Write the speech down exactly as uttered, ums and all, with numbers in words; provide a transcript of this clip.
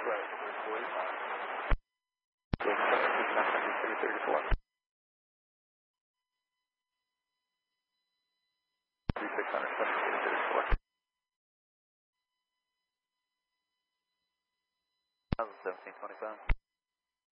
right, we're forty-five. Wing seven six nine hundred three thirty-four. three six hundred three thirty-four. seventeen twenty-five.